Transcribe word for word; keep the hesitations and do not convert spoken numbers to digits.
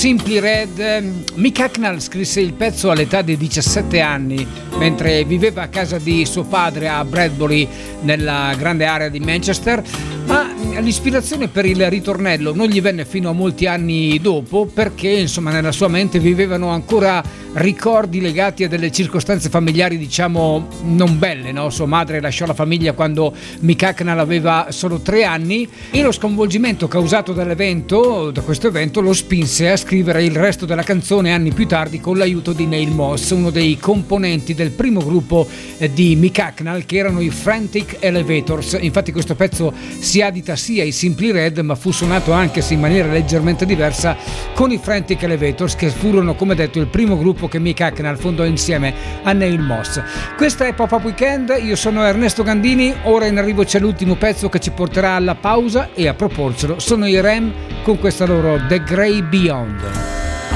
Simply Red. Mick Hucknall scrisse il pezzo all'età di diciassette anni, mentre viveva a casa di suo padre a Bradbury, nella grande area di Manchester, ma l'ispirazione per il ritornello non gli venne fino a molti anni dopo, perché insomma nella sua mente vivevano ancora ricordi legati a delle circostanze familiari, diciamo, non belle, no? Sua madre lasciò la famiglia quando Mick Hucknall aveva solo tre anni e lo sconvolgimento causato dall'evento, da questo evento, lo spinse a scrivere il resto della canzone anni più tardi con l'aiuto di Neil Moss, uno dei componenti del primo gruppo di Mick Hucknall, che erano i Frantic Elevators. Infatti questo pezzo si adita sia ai Simply Red, ma fu suonato anche se in maniera leggermente diversa con i Frantic Elevators, che furono, come detto, il primo gruppo che Mick Hucknall fondò insieme a Neil Moss. Questa è Pop Up Weekend, io sono Ernesto Gandini, ora in arrivo c'è l'ultimo pezzo che ci porterà alla pausa, e a proporselo sono i R E M con questa loro The Grey Beyond.